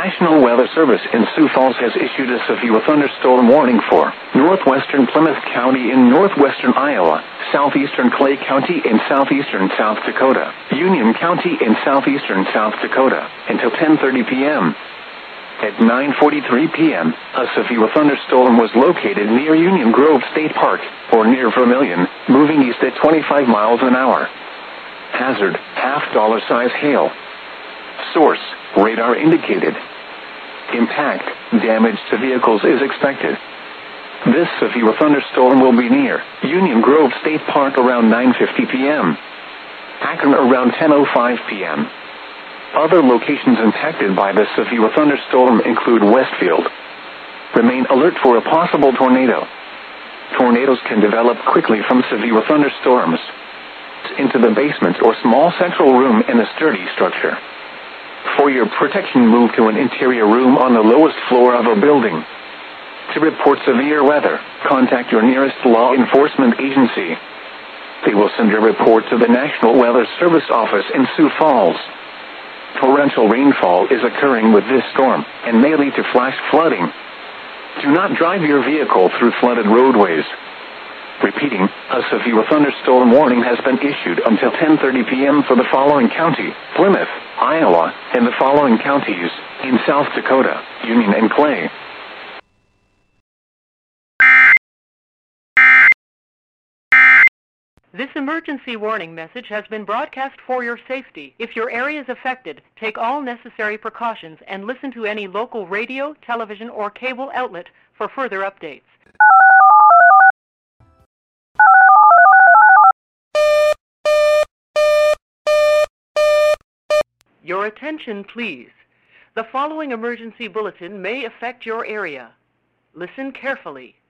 National Weather Service in Sioux Falls has issued a severe thunderstorm warning for northwestern Plymouth County in northwestern Iowa, southeastern Clay County in southeastern South Dakota, Union County in southeastern South Dakota, until 10:30 p.m. At 9:43 p.m., a severe thunderstorm was located near Union Grove State Park, or near Vermilion, moving east at 25 miles an hour. Hazard, $half-size hail. Source, radar indicated. Impact, damage to vehicles is expected. This severe thunderstorm will be near Union Grove State Park around 9:50 p.m. Akron around 10:05 p.m. Other locations impacted by this severe thunderstorm include Westfield. Remain alert for a possible tornado. Tornadoes can develop quickly from severe thunderstorms into the basement or small central room in a sturdy structure. For your protection, move to an interior room on the lowest floor of a building. To report severe weather, contact your nearest law enforcement agency. They will send a report to the National Weather Service office in Sioux Falls. Torrential rainfall is occurring with this storm and may lead to flash flooding. Do not drive your vehicle through flooded roadways. Repeating, a severe thunderstorm warning has been issued until 10:30 p.m. for the following county: Plymouth, Iowa, and the following counties in South Dakota, Union and Clay. This emergency warning message has been broadcast for your safety. If your area is affected, take all necessary precautions and listen to any local radio, television, or cable outlet for further updates. Your attention, please. The following emergency bulletin may affect your area. Listen carefully.